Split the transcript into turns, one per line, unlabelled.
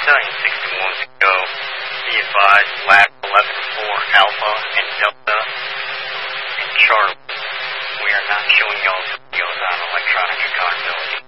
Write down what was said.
Stallion 61 to go. Be advised, lap 11-4 Alpha and Delta and Charlie. We are not showing y'all videos on electronic accountability.